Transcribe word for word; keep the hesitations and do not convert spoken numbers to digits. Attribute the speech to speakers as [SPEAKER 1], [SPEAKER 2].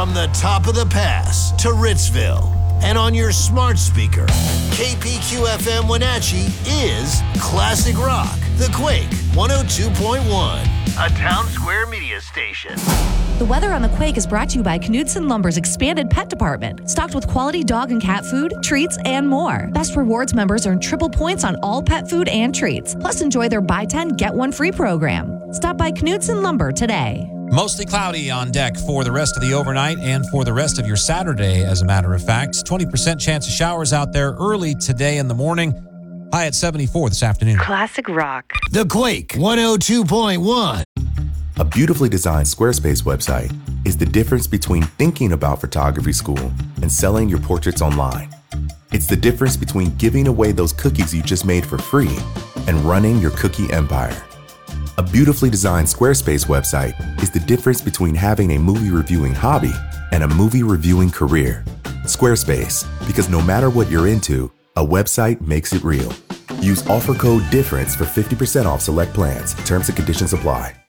[SPEAKER 1] From the top of the pass to Ritzville and on your smart speaker, K P Q F M Wenatchee is Classic Rock, The Quake one oh two point one, a Town Square media station.
[SPEAKER 2] The weather on The Quake is brought to you by Knudsen Lumber's expanded pet department, stocked with quality dog and cat food, treats, and more. Best Rewards members earn triple points on all pet food and treats. Plus, enjoy their buy ten, get one free program. Stop by Knudsen Lumber today.
[SPEAKER 3] Mostly cloudy on deck for the rest of the overnight and for the rest of your Saturday, as a matter of fact. twenty percent chance of showers out there early today in the morning. High at seventy-four this afternoon.
[SPEAKER 2] Classic Rock.
[SPEAKER 1] The Quake one oh two point one.
[SPEAKER 4] A beautifully designed Squarespace website is the difference between thinking about photography school and selling your portraits online. It's the difference between giving away those cookies you just made for free and running your cookie empire. A beautifully designed Squarespace website is the difference between having a movie reviewing hobby and a movie reviewing career. Squarespace, because no matter what you're into, a website makes it real. Use offer code DIFFERENCE for fifty percent off select plans. Terms and conditions apply.